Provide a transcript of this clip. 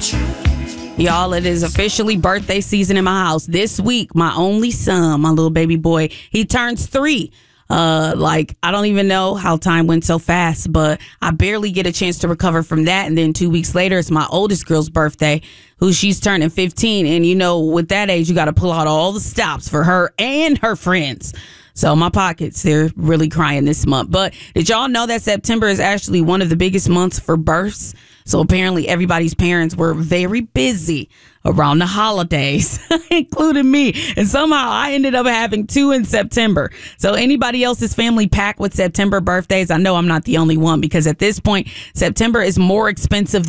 Y'all, it is officially birthday season in my house. This week, my only son, my little baby boy, he turns 3. I don't even know how time went so fast, but I barely get a chance to recover from that. And then 2 weeks later, it's my oldest girl's birthday, who she's turning 15. And, you know, with that age, you got to pull out all the stops for her and her friends. So my pockets, they're really crying this month. But did y'all know that September is actually one of the biggest months for births? So apparently everybody's parents were very busy around the holidays, including me. And somehow I ended up having 2 in September. So anybody else's family packed with September birthdays, I know I'm not the only one, because at this point, September is more expensive